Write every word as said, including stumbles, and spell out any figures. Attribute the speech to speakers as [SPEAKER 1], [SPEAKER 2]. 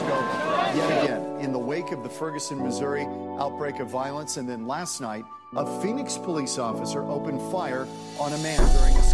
[SPEAKER 1] Francisco yet again in the wake of the Ferguson, Missouri outbreak of violence. And then last night, a Phoenix police officer opened fire on a man during a